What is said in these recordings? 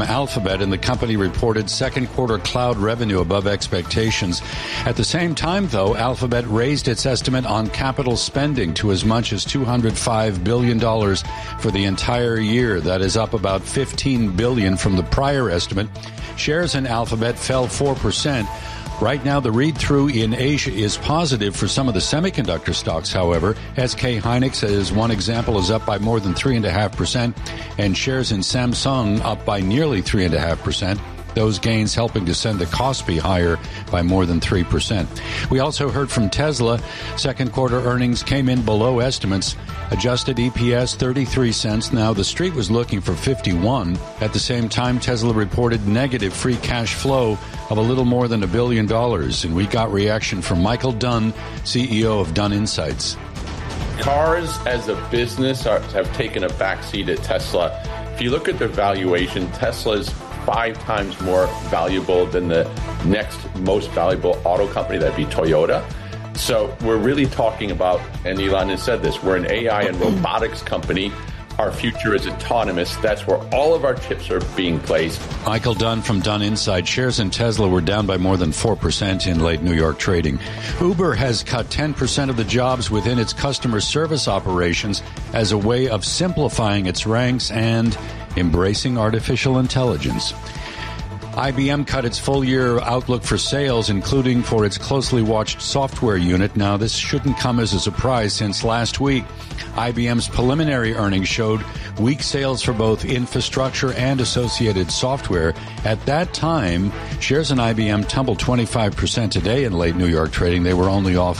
Alphabet, and the company reported second quarter cloud revenue above expectations. At the same time, though, Alphabet raised its estimate on capital spending to as much as $205 billion for the entire year. That is up about $15 billion from the prior estimate. Shares in Alphabet fell 4%. Right now, the read-through in Asia is positive for some of the semiconductor stocks, however. SK Hynix, as one example, is up by more than 3.5%, and shares in Samsung up by nearly 3.5%. Those gains helping to send the Kospi higher by more than 3%. We also heard from Tesla. Second quarter earnings came in below estimates. Adjusted EPS 33 cents. Now, the street was looking for 51. At the same time, Tesla reported negative free cash flow of a little more than $1 billion. And we got reaction from Michael Dunn, CEO of Dunn Insights. Cars as a business have taken a backseat at Tesla. If you look at their valuation, Tesla's 5 times more valuable than the next most valuable auto company, that'd be Toyota. So we're really talking about, and Elon has said this, we're an AI and robotics company. Our future is autonomous. That's where all of our chips are being placed. Michael Dunn from Dunn Insight. Shares in Tesla were down by more than 4% in late New York trading. Uber has cut 10% of the jobs within its customer service operations as a way of simplifying its ranks and embracing artificial intelligence. IBM cut its full-year outlook for sales, including for its closely watched software unit. Now, this shouldn't come as a surprise since last week, IBM's preliminary earnings showed weak sales for both infrastructure and associated software. At that time, shares in IBM tumbled 25% today in late New York trading. They were only off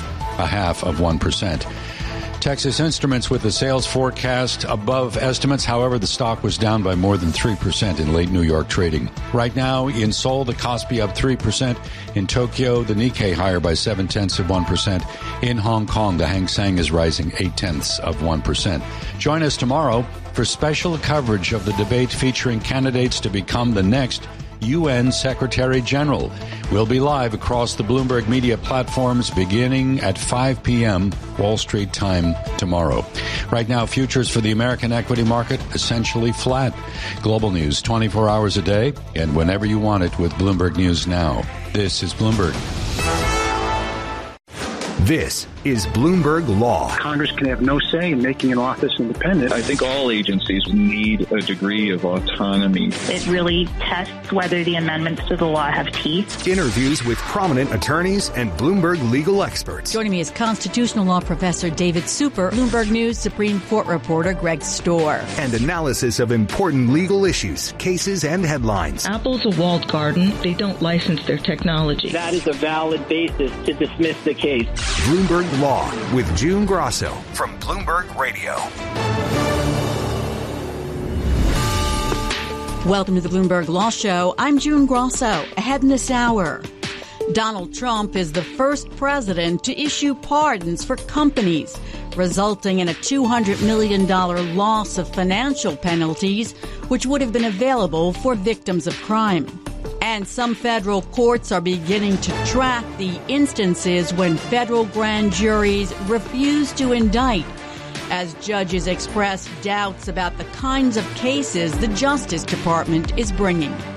0.5%. Texas Instruments with the sales forecast above estimates. However, the stock was down by more than 3% in late New York trading. Right now, in Seoul, the Kospi up 3%. In Tokyo, the Nikkei higher by 0.7%. In Hong Kong, the Hang Seng is rising 0.8%. Join us tomorrow for special coverage of the debate featuring candidates to become the next UN Secretary General. We'll be live across the Bloomberg media platforms beginning at 5 p.m. Wall Street time tomorrow. Right now, futures for the American equity market essentially flat. Global news 24 hours a day and whenever you want it with Bloomberg News Now. This is Bloomberg. This is Bloomberg Law. Congress can have no say in making an office independent. I think all agencies need a degree of autonomy. It really tests whether the amendments to the law have teeth. Interviews with prominent attorneys and Bloomberg legal experts. Joining me is constitutional law professor David Super, Bloomberg News Supreme Court reporter Greg Storr. And analysis of important legal issues, cases, and headlines. Apple's a walled garden. They don't license their technology. That is a valid basis to dismiss the case. Bloomberg Law with June Grosso from Bloomberg Radio. Welcome to the Bloomberg Law Show. I'm June Grosso. Ahead in this hour, Donald Trump is the first president to issue pardons for companies, resulting in a $200 million loss of financial penalties, which would have been available for victims of crime. And some federal courts are beginning to track the instances when federal grand juries refuse to indict, as judges express doubts about the kinds of cases the Justice Department is bringing.